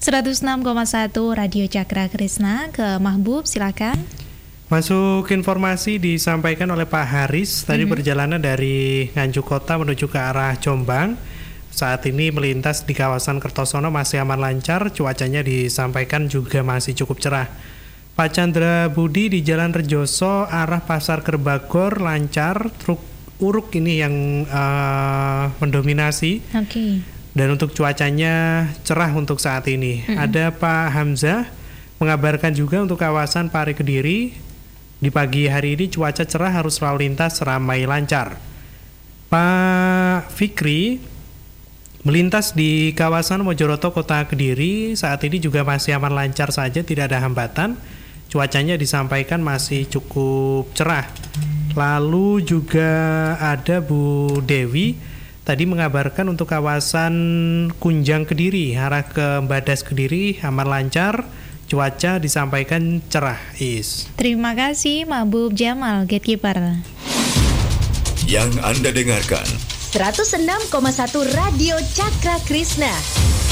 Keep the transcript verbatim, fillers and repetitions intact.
seratus enam koma satu Radio Cakra Krisna. Ke Mahbub, silakan. Masuk informasi disampaikan oleh Pak Haris. Tadi mm-hmm. perjalanan dari Nganjuk Kota menuju ke arah Jombang. Saat ini melintas di kawasan Kertosono masih aman lancar. Cuacanya disampaikan juga masih cukup cerah. Pak Chandra Budi di Jalan Rejoso arah Pasar Kerbagor lancar. Truk uruk ini yang uh, mendominasi. Oke. Okay. Dan untuk cuacanya cerah untuk saat ini. Mm-hmm. Ada Pak Hamzah mengabarkan juga untuk kawasan Pari Kediri. Di pagi hari ini cuaca cerah, harus lalu lintas ramai lancar. Pak Fikri melintas di kawasan Mojoroto Kota Kediri. Saat ini juga masih aman lancar saja, tidak ada hambatan. Cuacanya disampaikan masih cukup cerah. Lalu juga ada Bu Dewi tadi mengabarkan untuk kawasan Kunjang Kediri arah ke Badas Kediri aman lancar, cuaca disampaikan cerah. Is. Terima kasih Mahbub Jamal, Gatekeeper. Yang Anda dengarkan seratus enam koma satu Radio Cakra Krisna.